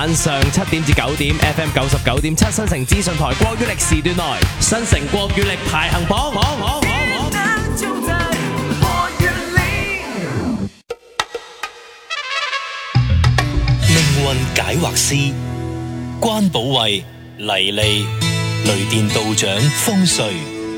晚上7點至9點 FM 99.7新城資訊台國語力時段內，新城國語力排行榜。 命運解惑師關寶慧、黎莉、雷電道長方瑞。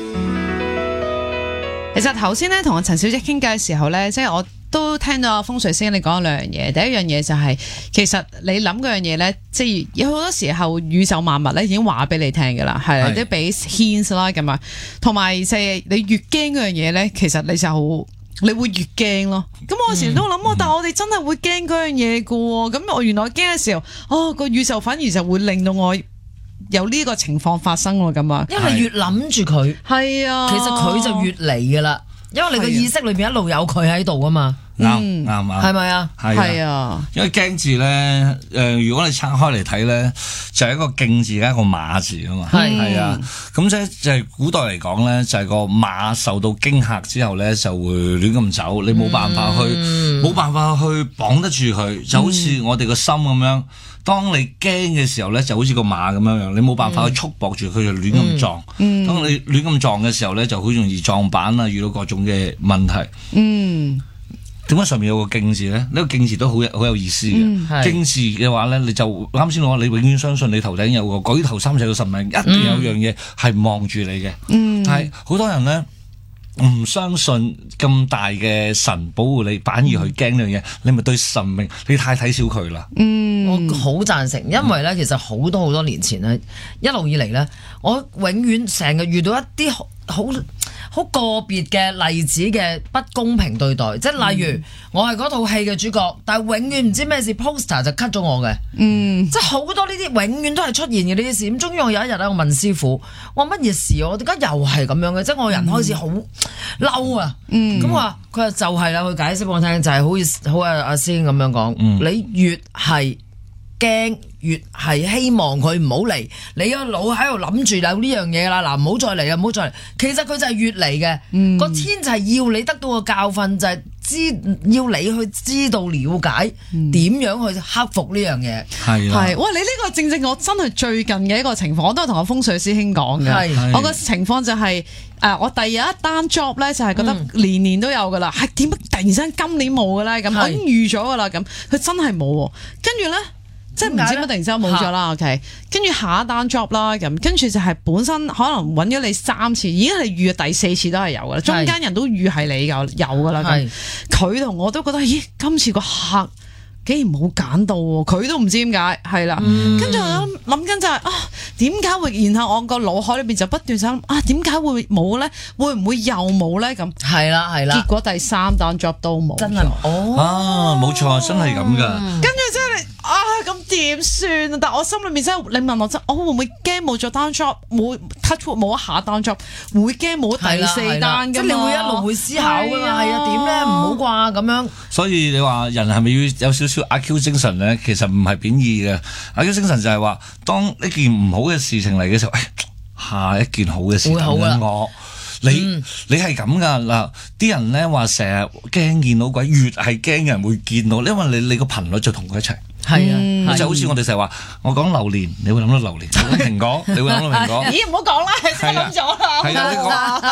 其實頭先咧同阿陳小姐傾偈嘅時候咧，即係我都聽到阿風水師你講咗兩樣嘢。第一樣嘢就係、其實你諗嗰樣嘢咧，即係有好多時候宇宙萬物咧已經話俾你聽㗎啦，係啦，即係俾 hints 啦咁啊。同埋就係你越驚嗰樣嘢咧，其實你會越驚咯。咁我有時都諗，但係我哋真係會驚嗰樣嘢㗎喎。咁我原來驚嘅時候，個宇宙反而就會令到我有呢個情況發生喎咁啊。 因為你越諗住佢， 係啊， 其實佢就越嚟噶啦。因為你個意識裏邊一路有佢喺度啊嘛。 啱， 係咪啊？ 係啊。 因為驚字咧，如果你拆開嚟睇咧，就係一個敬字加一個馬字啊嘛。係啊，咁即係就係古代嚟講咧，就係個馬受到驚嚇之後咧，就會亂咁走，你冇辦法去綁得住佢，就好似我哋個心咁樣。當你驚嘅時候咧，就好似個馬咁樣樣，你冇辦法去束縛住佢，就亂咁撞。當你亂咁撞嘅時候咧，就好容易撞板啊，遇到各種嘅問題。點解上面有個敬字咧？呢個敬字都好有意思嘅。敬字嘅話咧，你就啱先講，你永遠相信你頭頂有個舉頭三尺有神明，一定有樣嘢係望住你嘅。但係好多人咧唔相信咁大嘅神保護你，反而去驚呢樣嘢，你咪對神明你太睇小佢啦。 我好贊成，因為咧其實好多年前咧，一路以嚟咧，我永遠成日遇到一啲好個別嘅例子嘅不公平對待，即係例如我係嗰套戲嘅主角，但係永遠唔知咩事 poster 就 cut 咗我嘅，即係好多呢啲永遠都係出現嘅呢啲事。咁終於我有一日咧，我問師傅，我話乜嘢事？我點解又係咁樣嘅？即係我人開始好嬲啊！咁話佢話就係啦，佢解釋俾我聽，就係好似阿師兄咁樣講，你越係驚越係希望佢唔好嚟，你個腦喺度諗住有呢樣嘢啦，嗱唔好再嚟啊，唔好再嚟。其實佢就係越嚟嘅，個天就係要你得到個教訓，就係要你去知道了解點樣去克服呢樣嘢。 係哇！你呢個正我真係最近嘅一個情況，我都係同我風水師兄講嘅。我個情況就係我第一單 job 咧，就係覺得年年都有噶啦，係點解突然之間今年冇嘅咧？咁我已經預咗噶啦，咁佢真係冇，跟住咧。即係唔知乜突然之間冇咗啦 ，OK， 跟住下一單 job 啦，咁跟住就係本身可能揾咗你3次，已經係預咗第4次都係有噶啦，中間人都預係你有噶啦，咁佢同我都覺得，咦，今次個客竟然冇揀到喎，佢都唔知點解，係啦，跟住我諗緊就係點解會？然後我個腦海裏邊就不斷想點解會冇咧？會唔會又冇咧？咁係啦，結果第3單 job 都冇，真係冇錯，真係咁噶。 跟住真係咁點算啊？但我心裏面真係，你問我真，我會唔會驚冇咗單 job，冇 touch wood 冇一下單 job，會驚冇第4單㗎嘛？即係你會一路會思考㗎嘛？係啊，點咧？唔好啩咁樣。所以你話人係咪要有少少阿 Q 精神咧？其實唔係貶義嘅。阿 Q 精神就係話，當一件唔好嘅事情嚟嘅時候，下一件好嘅事等緊我。你係咁噶嗱，啲人咧話成日驚見到鬼，越係驚人會見到，因為你個頻率就同佢一齊。係啊，就好似我哋成日話，我講榴蓮，你會諗到榴蓮；講蘋果，你會諗到蘋果。 咦，唔好講啦，係真諗咗啦。 係啊，你講。